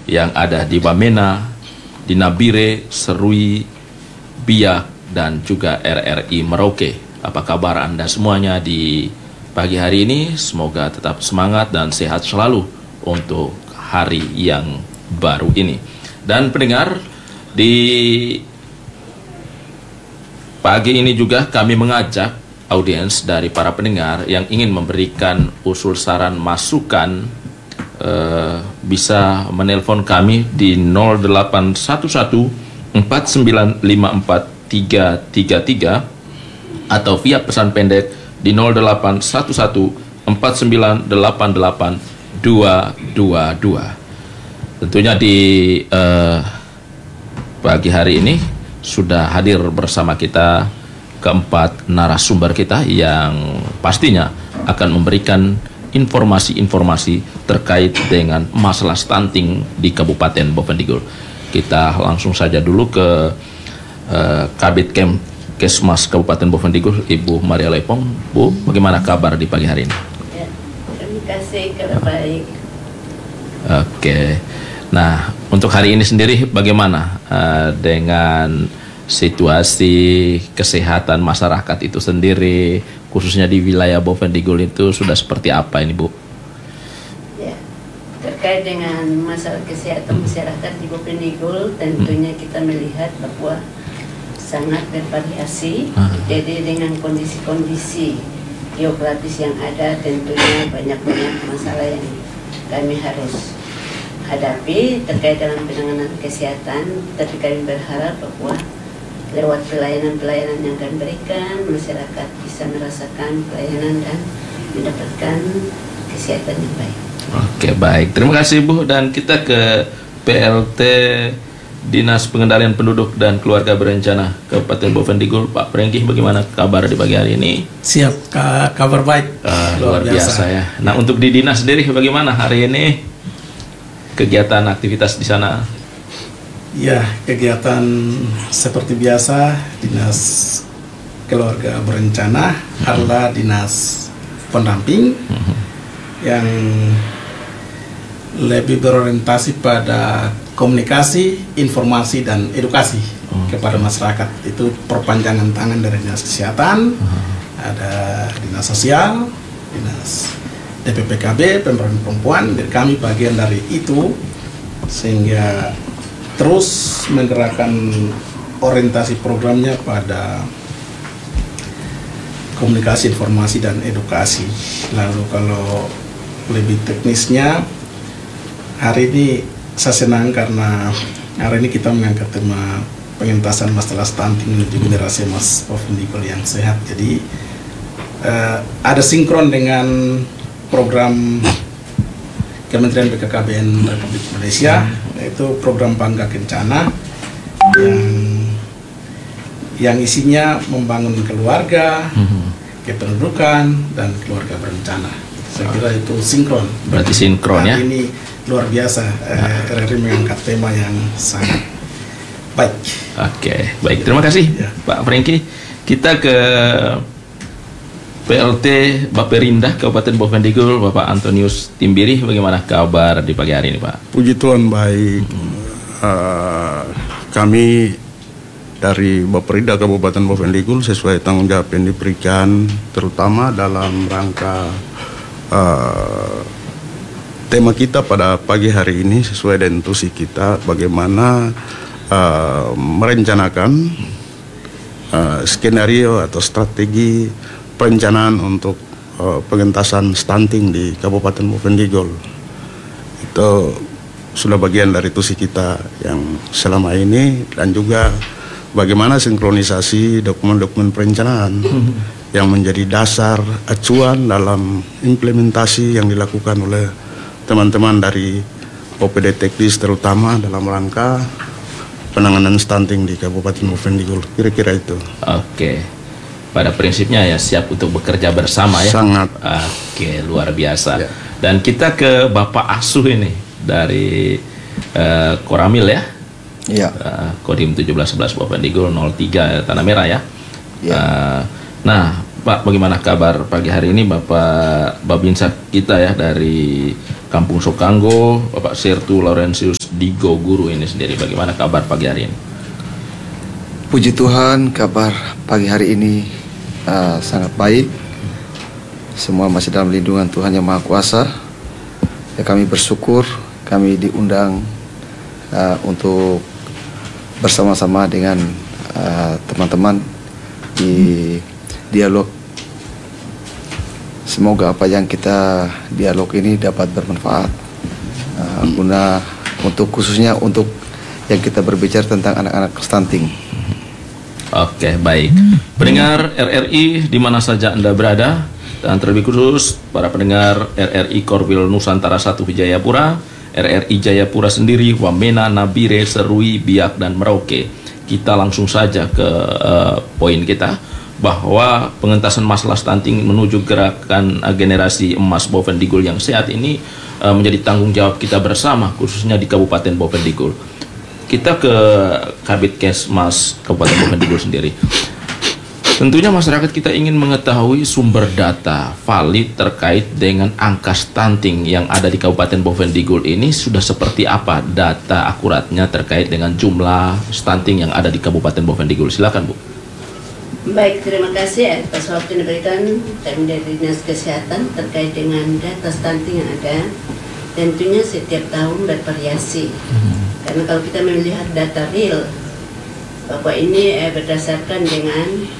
yang ada di Wamena, di Nabire, Serui, Biak, dan juga RRI Merauke. Apa kabar Anda semuanya di pagi hari ini? Semoga tetap semangat dan sehat selalu untuk hari yang baru ini. Dan pendengar, di pagi ini juga kami mengajak audiens dari para pendengar yang ingin memberikan usul saran masukan, bisa menelpon kami di 0811 4954 333 atau via pesan pendek di 0811 4988 222. Tentunya di pagi hari ini sudah hadir bersama kita keempat narasumber kita yang pastinya akan memberikan informasi-informasi terkait dengan masalah stunting di Kabupaten Bovendigul. Kita langsung saja dulu ke Kabid Kesmas Kabupaten Bovendigul, Ibu Maria Lepong. Bu, bagaimana kabar di pagi hari ini? Ya, terima kasih, kabar baik. Oke. Nah, untuk hari ini sendiri bagaimana dengan situasi kesehatan masyarakat itu sendiri, khususnya di wilayah Bovendigul itu sudah seperti apa ini, Bu? Ya, terkait dengan masalah kesehatan masyarakat di Bovendigul, tentunya kita melihat bahwa sangat bervariasi. Jadi dengan kondisi-kondisi geografis yang ada, tentunya banyak masalah yang kami harus hadapi terkait dengan penanganan kesehatan. Tapi kami berharap bahwa lewat pelayanan-pelayanan yang kami berikan, masyarakat bisa merasakan pelayanan dan mendapatkan kesehatan yang baik. Oke, baik. Terima kasih, Bu. Dan kita ke PLT Dinas Pengendalian Penduduk dan Keluarga Berencana Kabupaten Bovendigul. Pak Prengki, bagaimana kabar di pagi hari ini? Siap, kabar baik. Luar biasa ya. Nah, untuk di dinas sendiri bagaimana hari ini kegiatan aktivitas di sana? Ya, kegiatan seperti biasa, Dinas Keluarga Berencana adalah dinas pendamping yang lebih berorientasi pada komunikasi, informasi, dan edukasi kepada masyarakat. Itu perpanjangan tangan dari Dinas Kesehatan, ada Dinas Sosial, Dinas DPPKB, Pemberdayaan Perempuan, dan kami bagian dari itu, sehingga terus menggerakkan orientasi programnya pada komunikasi, informasi, dan edukasi. Lalu kalau lebih teknisnya, hari ini saya senang karena hari ini kita mengangkat tema pengentasan masalah stunting menuju generasi emas Bovendigul yang sehat. Jadi ada sinkron dengan program Kementerian BKKBN Republik Indonesia, yaitu program Bangga Kencana yang isinya membangun keluarga, kependudukan, dan keluarga berencana. Saya kira itu sinkron. Berarti sinkron ya? Hari ini luar biasa, RRI mengangkat tema yang sangat baik. Oke, baik. Terima kasih, Ya. Pak Prengki. Kita ke PLT Baperindah Kabupaten Bovendigul, Bapak Antonius Timbiri. Bagaimana kabar di pagi hari ini, Pak? Puji Tuhan baik. Kami dari Baperindah Kabupaten Bovendigul sesuai tanggung jawab yang diberikan, terutama dalam rangka tema kita pada pagi hari ini sesuai dengan tusi kita, bagaimana merencanakan skenario atau strategi perencanaan untuk pengentasan stunting di Kabupaten Bovendigul. Itu sudah bagian dari tusi kita yang selama ini, dan juga bagaimana sinkronisasi dokumen-dokumen perencanaan yang menjadi dasar acuan dalam implementasi yang dilakukan oleh teman-teman dari OPD Teknis, terutama dalam rangka penanganan stunting di Kabupaten Bovendigul. Kira-kira itu. Oke. Pada prinsipnya ya siap untuk bekerja bersama ya. Sangat. Oke, luar biasa. Ya. Dan kita ke Bapak Asuh ini dari Koramil ya. Iya. Kodim 1711 Bovendigul 03 Tanah Merah ya. Ya. Nah, Pak, bagaimana kabar pagi hari ini Bapak Babinsa kita ya dari Kampung Sokanggo, Bapak Sertu Laurentius Digo Guru ini sendiri. Bagaimana kabar pagi hari ini? Puji Tuhan, kabar pagi hari ini sangat baik. Semua masih dalam lindungan Tuhan Yang Maha Kuasa. Ya, kami bersyukur kami diundang untuk bersama-sama dengan teman-teman di dialog. Semoga apa yang kita dialog ini dapat bermanfaat guna untuk khususnya untuk yang kita berbicara tentang anak-anak stunting. Oke, baik. Pendengar RRI di mana saja Anda berada, dan terlebih khusus para pendengar RRI Korwil Nusantara 1 Jayapura, RRI Jayapura sendiri, Wamena, Nabire, Serui, Biak, dan Merauke. Kita langsung saja ke poin kita, bahwa pengentasan masalah stunting menuju gerakan generasi emas Bovendigul yang sehat ini menjadi tanggung jawab kita bersama, khususnya di Kabupaten Bovendigul. Kita ke Kabid Kesmas Kabupaten Bovendigul sendiri. Tentunya masyarakat kita ingin mengetahui sumber data valid terkait dengan angka stunting yang ada di Kabupaten Bovendigul ini sudah seperti apa data akuratnya terkait dengan jumlah stunting yang ada di Kabupaten Bovendigul. Silakan, Bu. Baik, terima kasih atas waktu yang diberikan kami dari Dinas Kesehatan terkait dengan data stunting yang ada. Tentunya setiap tahun bervariasi. Karena kalau kita melihat data real, bahwa ini berdasarkan dengan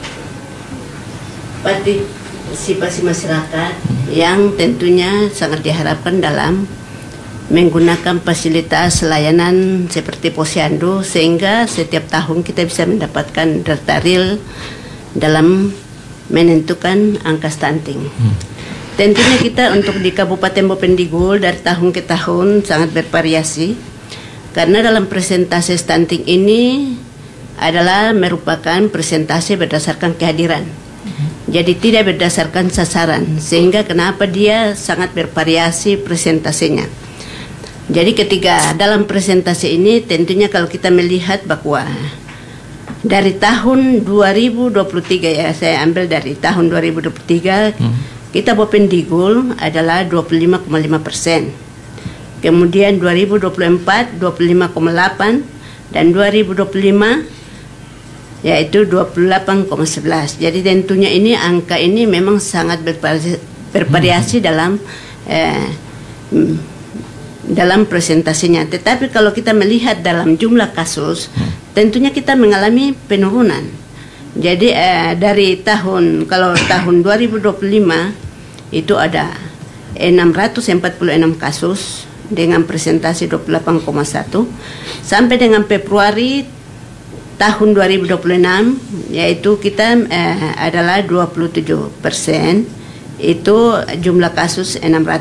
partisipasi masyarakat yang tentunya sangat diharapkan dalam menggunakan fasilitas layanan seperti posyandu, sehingga setiap tahun kita bisa mendapatkan data real dalam menentukan angka stunting. Tentunya kita untuk di Kabupaten Bovendigul dari tahun ke tahun sangat bervariasi, karena dalam presentasi stunting ini adalah merupakan presentasi berdasarkan kehadiran. Jadi tidak berdasarkan sasaran, sehingga kenapa dia sangat bervariasi presentasinya. Jadi ketika dalam presentasi ini tentunya kalau kita melihat bahwa dari tahun 2023, ya saya ambil dari tahun 2023, kita Bovendigul adalah 25,5%. Kemudian 2024 25,8, dan 2025 yaitu 28,11. Jadi tentunya ini angka ini memang sangat bervariasi dalam presentasinya. Tetapi kalau kita melihat dalam jumlah kasus, tentunya kita mengalami penurunan. Jadi dari tahun 2025 itu ada 646 kasus dengan presentasi 28,1, sampai dengan Februari tahun 2026 yaitu kita adalah 27%, itu jumlah kasus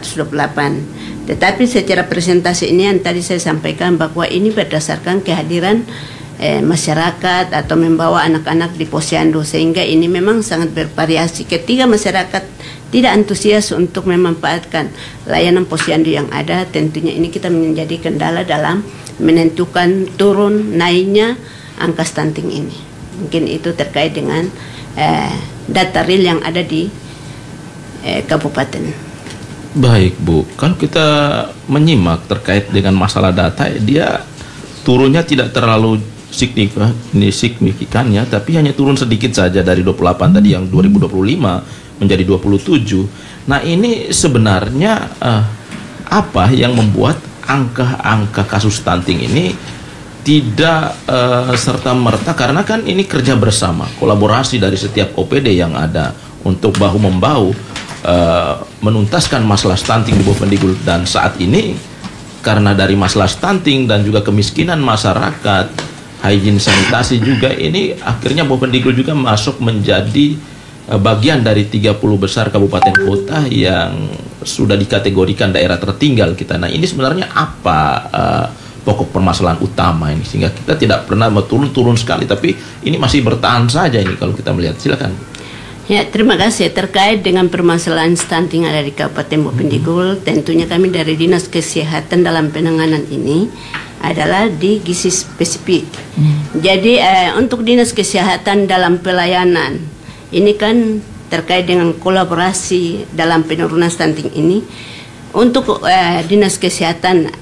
628. Tetapi secara presentasi ini yang tadi saya sampaikan bahwa ini berdasarkan kehadiran masyarakat atau membawa anak-anak di posyandu, sehingga ini memang sangat bervariasi. Ketika masyarakat tidak antusias untuk memanfaatkan layanan posyandu yang ada, tentunya ini kita menjadi kendala dalam menentukan turun naiknya angka stunting ini. Mungkin itu terkait dengan data real yang ada di kabupaten. Baik, Bu. Kalau kita menyimak terkait dengan masalah data, dia turunnya tidak terlalu signifikannya, tapi hanya turun sedikit saja dari 28 tadi yang 2025 menjadi 27. Nah, ini sebenarnya apa yang membuat angka-angka kasus stunting ini tidak serta-merta, karena kan ini kerja bersama, kolaborasi dari setiap OPD yang ada untuk bahu-membahu menuntaskan masalah stunting di Bovendigul. Dan saat ini karena dari masalah stunting dan juga kemiskinan masyarakat, hygiene sanitasi juga, ini akhirnya Bovendigul juga masuk menjadi bagian dari 30 besar kabupaten kota yang sudah dikategorikan daerah tertinggal kita. Nah, ini sebenarnya apa pokok permasalahan utama ini sehingga kita tidak pernah turun sekali, tapi ini masih bertahan saja ini kalau kita melihat. Silakan. Ya, terima kasih. Terkait dengan permasalahan stunting ada di Kabupaten Bovendigul, tentunya kami dari Dinas Kesehatan dalam penanganan ini adalah di gizi spesifik. Jadi untuk Dinas Kesehatan dalam pelayanan ini kan terkait dengan kolaborasi dalam penurunan stunting ini. Untuk Dinas Kesehatan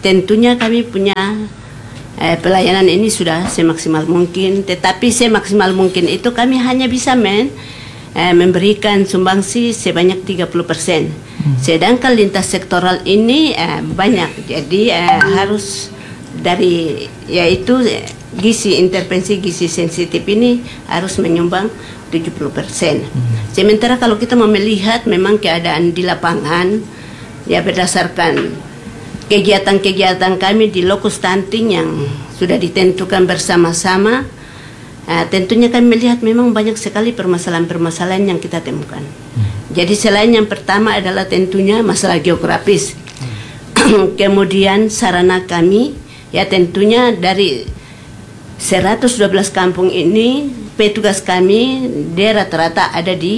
tentunya kami punya pelayanan ini sudah semaksimal mungkin, tetapi semaksimal mungkin itu kami hanya bisa memberikan sumbangsi sebanyak 30%. Sedangkan lintas sektoral ini banyak, jadi harus dari yaitu gizi, intervensi gizi sensitif ini harus menyumbang 70%. Sementara kalau kita mau melihat memang keadaan di lapangan, ya berdasarkan kegiatan-kegiatan kami di lokus stunting yang sudah ditentukan bersama-sama, tentunya kami melihat memang banyak sekali permasalahan-permasalahan yang kita temukan. Jadi selain yang pertama adalah tentunya masalah geografis, kemudian sarana kami, ya tentunya dari 112 kampung ini petugas kami dia rata-rata ada di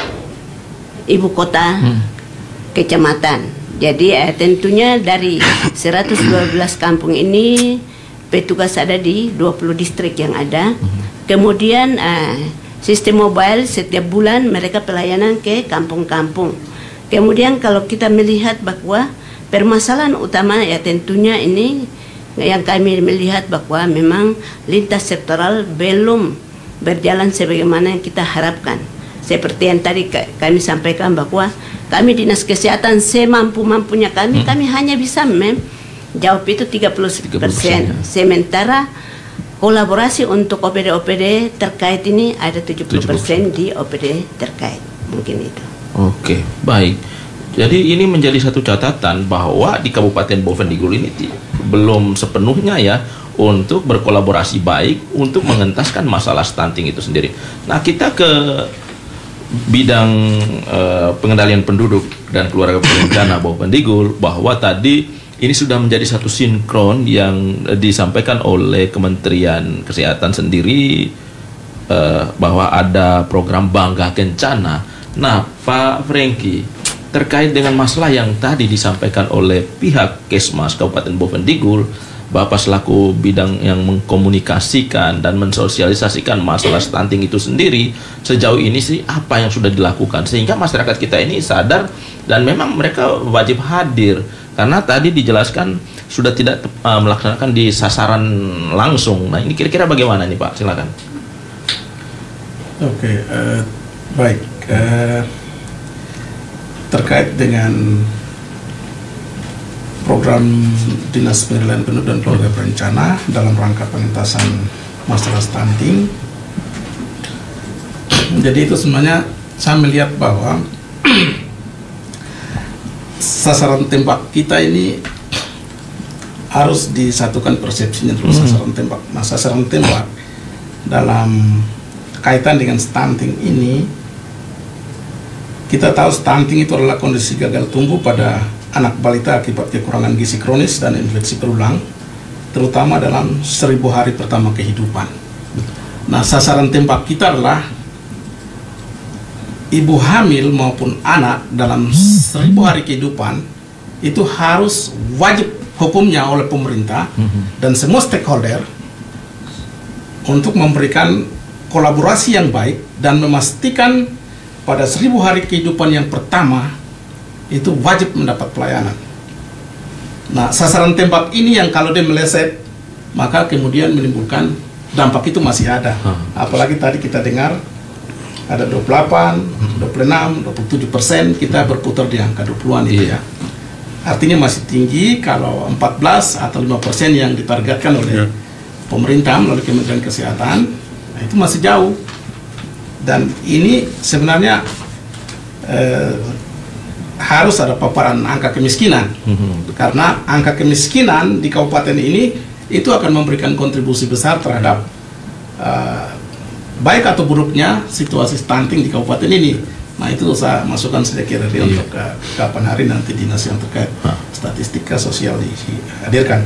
ibu kota kecamatan. Jadi tentunya dari 112 kampung ini petugas ada di 20 distrik yang ada. Kemudian sistem mobile setiap bulan mereka pelayanan ke kampung-kampung. Kemudian kalau kita melihat bahwa permasalahan utama ya tentunya ini yang kami melihat bahwa memang lintas sektoral belum berjalan sebagaimana yang kita harapkan. Seperti yang tadi kami sampaikan bahwa kami Dinas Kesehatan semampu-mampunya kami hanya bisa menjawab itu 30%. Sementara kolaborasi untuk OPD-OPD terkait ini ada 70% di OPD terkait. Mungkin itu. Oke, baik. Jadi ini menjadi satu catatan bahwa di Kabupaten Boven Digul ini belum sepenuhnya ya untuk berkolaborasi baik untuk mengentaskan masalah stunting itu sendiri. Nah, kita ke bidang pengendalian penduduk dan keluarga berencana Boven Digul, bahwa tadi ini sudah menjadi satu sinkron yang disampaikan oleh Kementerian Kesehatan sendiri, bahwa ada program Bangga Kencana. Nah, Pak Franky, terkait dengan masalah yang tadi disampaikan oleh pihak Kesmas Kabupaten Boven Digul, Bapak selaku bidang yang mengkomunikasikan dan mensosialisasikan masalah stunting itu sendiri, sejauh ini sih apa yang sudah dilakukan sehingga masyarakat kita ini sadar dan memang mereka wajib hadir, karena tadi dijelaskan sudah tidak melaksanakan di sasaran langsung. Nah, ini kira-kira bagaimana nih Pak? Silakan. Oke, baik. Terkait dengan program Dinas Pengendalian Penduduk dan Keluarga Berencana dalam rangka pengentasan masalah stunting. Jadi itu sebenarnya saya melihat bahwa sasaran tembak kita ini harus disatukan persepsinya dulu. Sasaran tembak. Nah, sasaran tembak dalam kaitan dengan stunting ini, kita tahu stunting itu adalah kondisi gagal tumbuh pada anak balita akibat kekurangan gizi kronis dan infeksi berulang, terutama dalam 1000 hari pertama kehidupan. Nah, sasaran tembak kita adalah ibu hamil maupun anak dalam 1000 hari kehidupan itu harus wajib hukumnya oleh pemerintah dan semua stakeholder untuk memberikan kolaborasi yang baik dan memastikan pada 1000 hari kehidupan yang pertama itu wajib mendapat pelayanan. Nah, sasaran tembak ini yang kalau dia meleset, maka kemudian menimbulkan dampak itu masih ada. Apalagi tadi kita dengar ada 28, 26, 27%, kita berputar di angka 20-an itu ya. Artinya masih tinggi kalau 14 atau 5% yang ditargetkan oleh pemerintah melalui Kementerian Kesehatan, nah itu masih jauh. Dan ini sebenarnya harus ada paparan angka kemiskinan, karena angka kemiskinan di kabupaten ini itu akan memberikan kontribusi besar terhadap baik atau buruknya situasi stunting di kabupaten ini. Nah, itu saya masukkan sedikit untuk kapan hari nanti dinas yang terkait statistika sosial dihadirkan.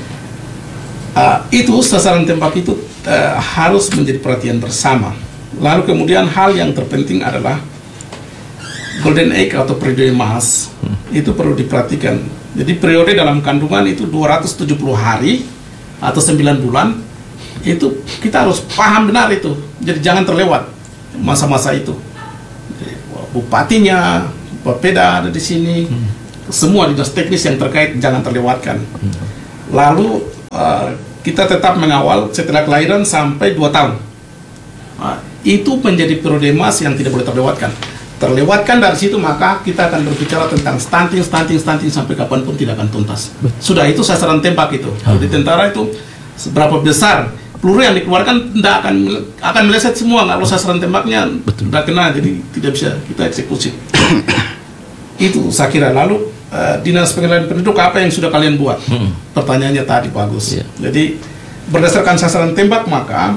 Itu sasaran tembak itu harus menjadi perhatian bersama. Lalu kemudian hal yang terpenting adalah golden egg atau periode emas, itu perlu diperhatikan. Jadi periode dalam kandungan itu 270 hari atau 9 bulan, itu kita harus paham benar itu. Jadi jangan terlewat masa-masa itu. Jadi, bupatinya, Bapeda ada di sini, semua dinas teknis yang terkait jangan terlewatkan. Lalu kita tetap mengawal setelah kelahiran sampai 2 tahun. Itu menjadi periode emas yang tidak boleh terlewatkan. Terlewatkan dari situ maka kita akan berbicara tentang stunting sampai kapanpun tidak akan tuntas. Sudah, itu sasaran tembak itu. Di tentara itu seberapa besar peluru yang dikeluarkan tidak akan meleset semua kalau sasaran tembaknya tidak kena, jadi tidak bisa kita eksekusi. Itu saya kira. Lalu Dinas Pengendalian Penduduk apa yang sudah kalian buat? Pertanyaannya tadi bagus. Jadi berdasarkan sasaran tembak maka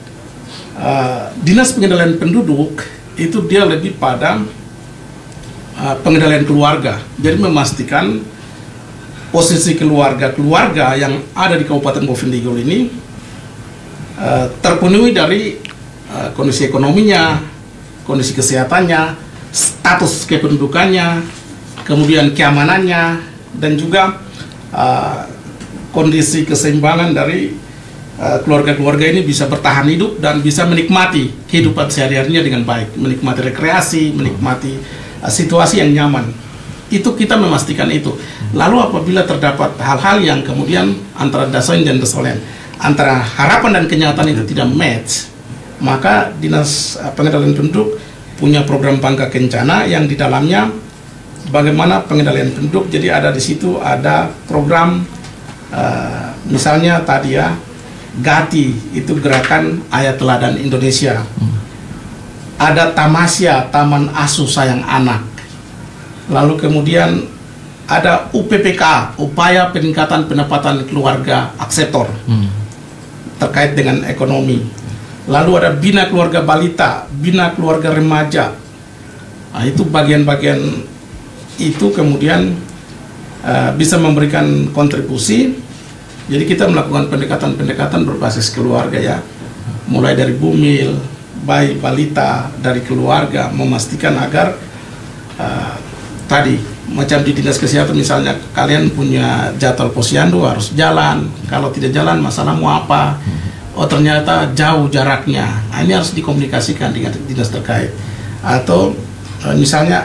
Dinas Pengendalian Penduduk itu dia lebih pada pengendalian keluarga. Jadi memastikan posisi keluarga yang ada di Kabupaten Bovendigul ini terpenuhi dari kondisi ekonominya, kondisi kesehatannya, status kependudukannya, kemudian keamanannya, dan juga kondisi keseimbangan dari keluarga-keluarga ini bisa bertahan hidup dan bisa menikmati kehidupan sehari-harinya dengan baik, menikmati rekreasi, menikmati situasi yang nyaman. Itu kita memastikan itu. Lalu apabila terdapat hal-hal yang kemudian antara desain dan desolen, antara harapan dan kenyataan itu tidak match, maka Dinas Pengendalian Penduduk punya program Pangka Kencana yang di dalamnya bagaimana pengendalian penduduk. Jadi ada di situ ada program misalnya tadi ya, GATI itu Gerakan Ayat Teladan Indonesia. Ada Tamasya, Taman Asuh Sayang Anak. Lalu kemudian ada UPPK, Upaya Peningkatan Pendapatan Keluarga Akseptor, terkait dengan ekonomi. Lalu ada Bina Keluarga Balita, Bina Keluarga Remaja. Nah, itu bagian-bagian itu kemudian bisa memberikan kontribusi. Jadi kita melakukan pendekatan-pendekatan berbasis keluarga ya, mulai dari bumil, bayi, balita, dari keluarga, memastikan agar tadi macam di Dinas Kesehatan misalnya, kalian punya jadwal posyandu harus jalan, kalau tidak jalan masalahmu apa? Oh ternyata jauh jaraknya, nah, ini harus dikomunikasikan dengan dinas terkait. Atau misalnya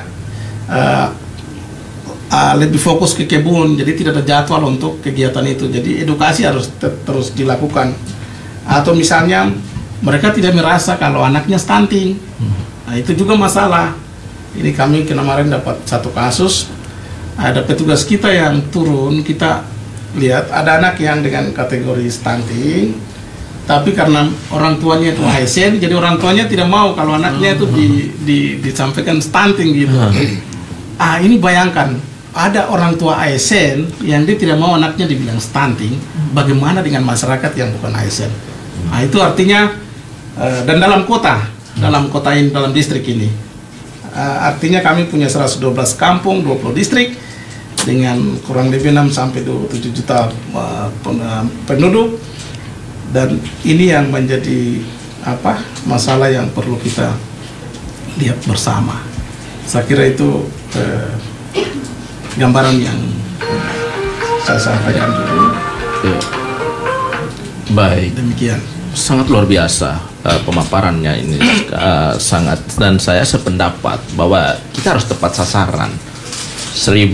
lebih fokus ke kebun, jadi tidak ada jadwal untuk kegiatan itu, jadi edukasi harus terus dilakukan. Atau misalnya mereka tidak merasa kalau anaknya stunting, nah itu juga masalah. Ini kami kemarin dapat satu kasus, ada petugas kita yang turun, kita lihat ada anak yang dengan kategori stunting, tapi karena orang tuanya itu ASN, jadi orang tuanya tidak mau kalau anaknya itu disampaikan stunting gitu. Ini bayangkan, ada orang tua ASN yang dia tidak mau anaknya dibilang stunting, bagaimana dengan masyarakat yang bukan ASN? Nah, itu artinya dan dalam kota ini, dalam distrik ini, artinya kami punya 112 kampung, 20 distrik dengan kurang lebih 6 sampai 27 juta penduduk, dan ini yang menjadi masalah yang perlu kita lihat bersama. Saya kira itu gambaran yang saya sampaikan dulu. Baik, demikian. Sangat luar biasa pemaparannya ini, sangat, dan saya sependapat bahwa kita harus tepat sasaran. 1000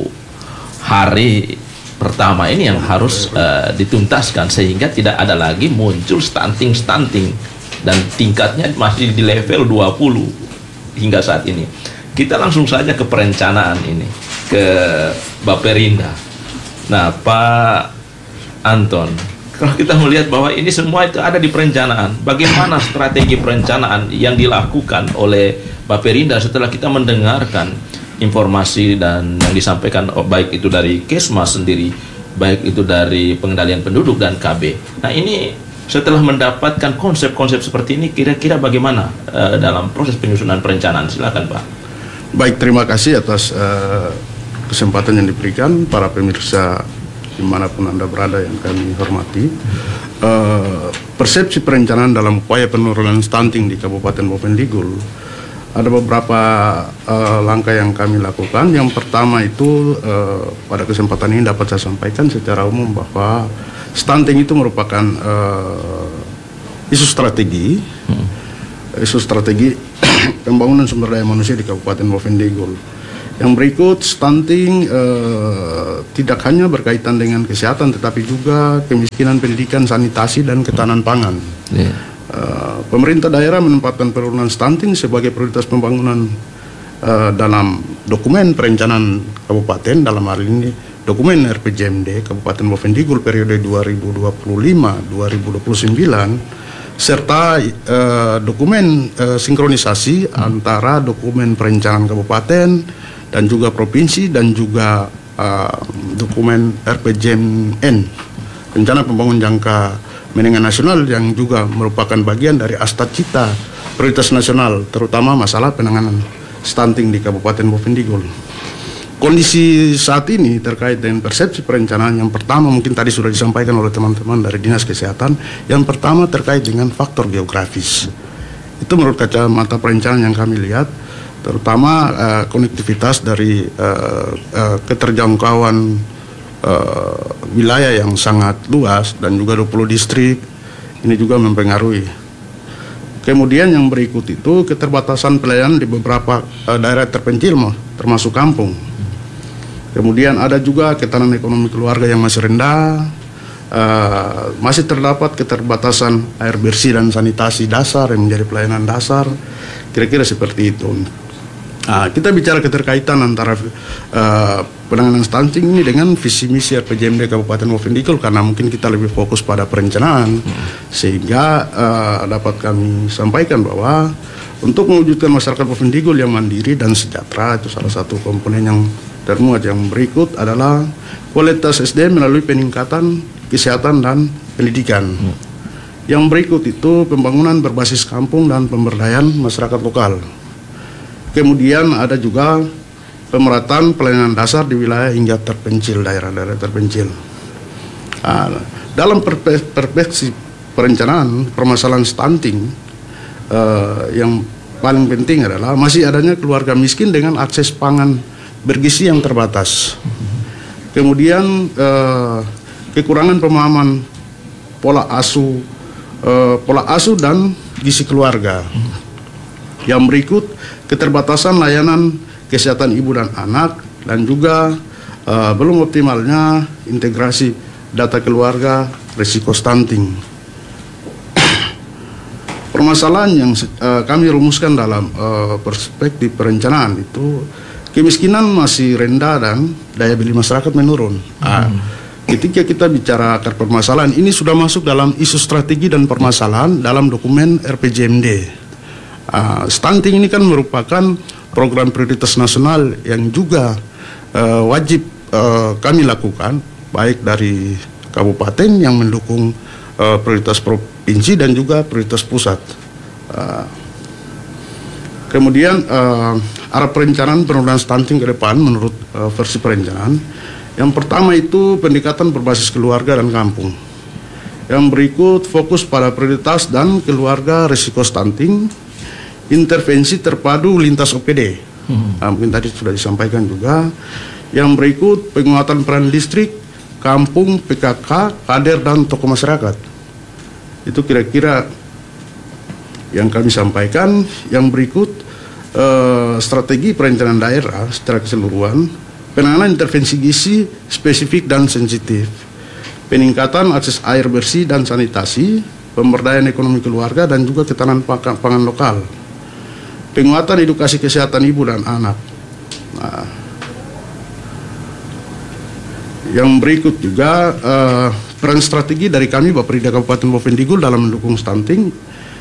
hari pertama ini yang harus dituntaskan sehingga tidak ada lagi muncul stunting dan tingkatnya masih di level 20 hingga saat ini. Kita langsung saja ke perencanaan ini, ke Baperinda. Nah, Pak Anton, kalau kita melihat bahwa ini semua itu ada di perencanaan, bagaimana strategi perencanaan yang dilakukan oleh Baperinda setelah kita mendengarkan informasi dan yang disampaikan baik itu dari Kesmas sendiri, baik itu dari pengendalian penduduk dan KB. Nah, ini setelah mendapatkan konsep-konsep seperti ini, kira-kira bagaimana dalam proses penyusunan perencanaan? Silakan, Pak. Baik, terima kasih atas kesempatan yang diberikan para pemirsa dimanapun Anda berada yang kami hormati. Persepsi perencanaan dalam upaya penurunan stunting di Kabupaten Bovendigul, ada beberapa langkah yang kami lakukan. Yang pertama itu pada kesempatan ini dapat saya sampaikan secara umum bahwa stunting itu merupakan isu strategi pembangunan sumber daya manusia di Kabupaten Bovendigul. Yang berikut, stunting tidak hanya berkaitan dengan kesehatan, tetapi juga kemiskinan pendidikan, sanitasi, dan ketahanan pangan. Pemerintah daerah menempatkan penurunan stunting sebagai prioritas pembangunan dalam dokumen perencanaan kabupaten, dalam hal ini dokumen RPJMD Kabupaten Boven Digul periode 2025-2029, serta dokumen sinkronisasi antara dokumen perencanaan kabupaten dan juga provinsi, dan juga dokumen RPJMN, Rencana Pembangunan Jangka Menengah Nasional, yang juga merupakan bagian dari Astacita Prioritas Nasional, terutama masalah penanganan stunting di Kabupaten Boven Digul. Kondisi saat ini terkait dengan persepsi perencanaan, yang pertama mungkin tadi sudah disampaikan oleh teman-teman dari Dinas Kesehatan. Yang pertama terkait dengan faktor geografis. Itu menurut kacamata perencanaan yang kami lihat, terutama konektivitas dari keterjangkauan wilayah yang sangat luas dan juga 20 distrik, ini juga mempengaruhi. Kemudian yang berikut itu keterbatasan pelayanan di beberapa daerah terpencil, termasuk kampung. Kemudian ada juga ketahanan ekonomi keluarga yang masih rendah, masih terdapat keterbatasan air bersih dan sanitasi dasar yang menjadi pelayanan dasar, kira-kira seperti itu. Kita bicara keterkaitan antara penanganan stunting ini dengan visi misi RPJMD Kabupaten Boven Digul, karena mungkin kita lebih fokus pada perencanaan, sehingga dapat kami sampaikan bahwa untuk mewujudkan masyarakat Boven Digul yang mandiri dan sejahtera, itu salah satu komponen yang termuat. Yang berikut adalah kualitas SDM melalui peningkatan kesehatan dan pendidikan. Yang berikut itu pembangunan berbasis kampung dan pemberdayaan masyarakat lokal. Kemudian ada juga pemerataan pelayanan dasar di wilayah hingga terpencil, daerah-daerah terpencil. Dalam perspektif perencanaan permasalahan stunting, yang paling penting adalah masih adanya keluarga miskin dengan akses pangan bergizi yang terbatas. Kemudian kekurangan pemahaman pola asuh dan gizi keluarga. Yang berikut keterbatasan layanan kesehatan ibu dan anak, dan juga belum optimalnya integrasi data keluarga risiko stunting. Permasalahan yang kami rumuskan dalam perspektif perencanaan itu, kemiskinan masih rendah dan daya beli masyarakat menurun. Ketika kita bicara akar permasalahan, ini sudah masuk dalam isu strategi dan permasalahan dalam dokumen RPJMD. Stunting ini kan merupakan program prioritas nasional yang juga wajib kami lakukan, baik dari kabupaten yang mendukung prioritas provinsi dan juga prioritas pusat. Kemudian arah perencanaan penurunan stunting ke depan menurut versi perencanaan, yang pertama itu pendekatan berbasis keluarga dan kampung. Yang berikut fokus pada prioritas dan keluarga risiko stunting, intervensi terpadu lintas OPD. Mungkin tadi sudah disampaikan juga. Yang berikut penguatan peran distrik, kampung, PKK, kader, dan tokoh masyarakat. Itu kira-kira yang kami sampaikan. Yang berikut strategi perencanaan daerah secara keseluruhan, penanganan intervensi gizi spesifik dan sensitif, peningkatan akses air bersih dan sanitasi, pemberdayaan ekonomi keluarga, dan juga ketahanan pangan lokal, penguatan edukasi kesehatan ibu dan anak. Yang berikut juga peran strategi dari kami Bapperida Kabupaten Boven Digul dalam mendukung stunting.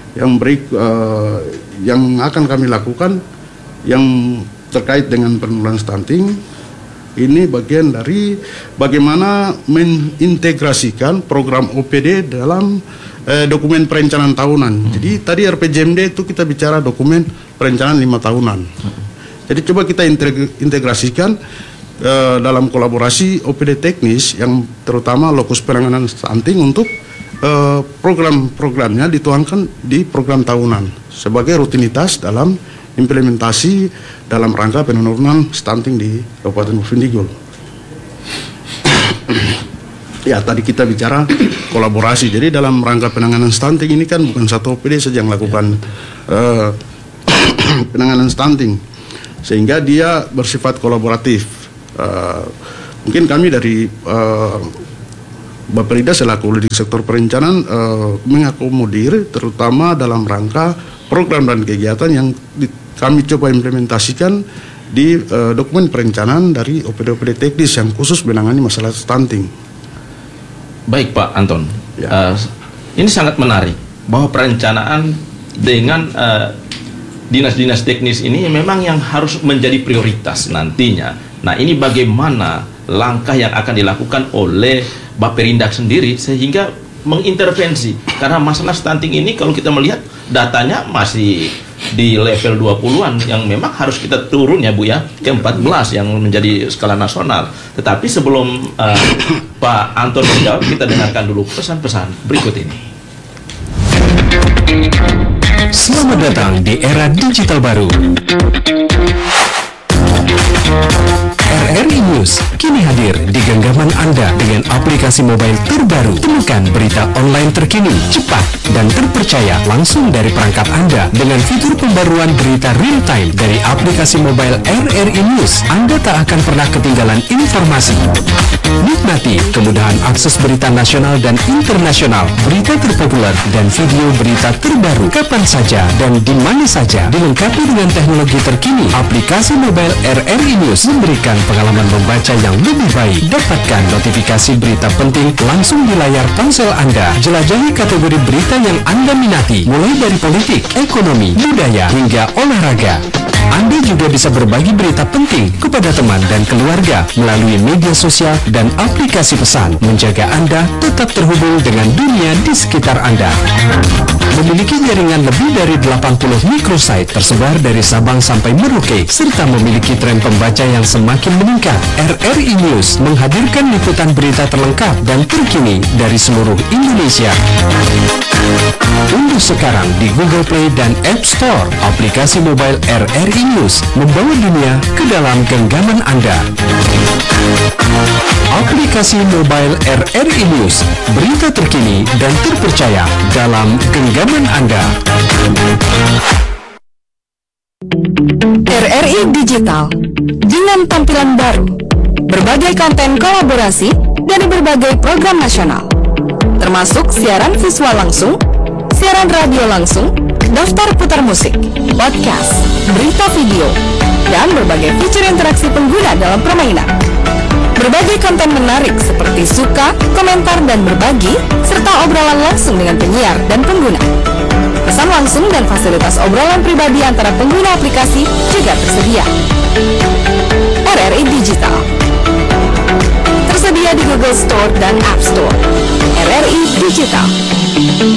Yang akan kami lakukan yang terkait dengan penurunan stunting, ini bagian dari bagaimana mengintegrasikan program OPD dalam dokumen perencanaan tahunan. Jadi tadi RPJMD itu kita bicara dokumen perencanaan 5 tahunan. Jadi coba kita integrasikan dalam kolaborasi OPD teknis, yang terutama lokus penanganan stunting, untuk program-programnya dituangkan di program tahunan sebagai rutinitas dalam implementasi dalam rangka penurunan stunting di Kabupaten Boven Digul. Ya, tadi kita bicara kolaborasi. Jadi dalam rangka penanganan stunting ini kan bukan satu OPD saja yang lakukan penanganan stunting. sehingga dia bersifat kolaboratif. Mungkin kami dari Bapelida selaku leading sektor perencanaan mengakomodir terutama dalam rangka program dan kegiatan yang kami coba implementasikan di dokumen perencanaan dari OPD-OPD teknis yang khusus menangani masalah stunting. Baik Pak Anton, Ya. Ini sangat menarik bahwa perencanaan dengan dinas-dinas teknis ini memang yang harus menjadi prioritas nantinya. Nah, ini bagaimana langkah yang akan dilakukan oleh Baperindak sendiri sehingga mengintervensi, karena masalah stunting ini kalau kita melihat datanya masih di level 20-an yang memang harus kita turun ya Bu ya ke 14 yang menjadi skala nasional. Tetapi sebelum Pak Anton menjawab, kita dengarkan dulu pesan-pesan berikut ini. Selamat datang di era digital baru. RRI News kini hadir di genggaman Anda dengan aplikasi mobile terbaru. Temukan berita online terkini, cepat, dan terpercaya langsung dari perangkat Anda dengan fitur pembaruan berita real time dari aplikasi mobile RRI News. Anda tak akan pernah ketinggalan informasi. Nikmati kemudahan akses berita nasional dan internasional, berita terpopuler, dan video berita terbaru kapan saja dan di mana saja. Dilengkapi dengan teknologi terkini, aplikasi mobile RRI News memberikan pengalaman membaca yang lebih baik. Dapatkan notifikasi berita penting langsung di layar ponsel Anda. Jelajahi kategori berita yang Anda minati, mulai dari politik, ekonomi, budaya, hingga olahraga. Anda juga bisa berbagi berita penting kepada teman dan keluarga melalui media sosial dan aplikasi pesan, menjaga Anda tetap terhubung dengan dunia di sekitar Anda. Memiliki jaringan lebih dari 80 microsite tersebar dari Sabang sampai Merauke, serta memiliki tren pembaca yang semakin meningkat. RRI News menghadirkan liputan berita terlengkap dan terkini dari seluruh Indonesia. Unduh sekarang di Google Play dan App Store aplikasi mobile RRI News, membawa dunia ke dalam genggaman Anda. Aplikasi mobile RRI News, berita terkini dan terpercaya dalam genggaman Anda. RRI Digital dengan tampilan baru, berbagai konten kolaborasi dari berbagai program nasional, termasuk siaran visual langsung, siaran radio langsung, daftar putar musik, podcast, berita video, dan berbagai fitur interaksi pengguna dalam permainan. Berbagai konten menarik seperti suka, komentar, dan berbagi, serta obrolan langsung dengan penyiar dan pengguna. Pesan langsung dan fasilitas obrolan pribadi antara pengguna aplikasi juga tersedia. RRI Digital tersedia di Google Store dan App Store. RRI Digital.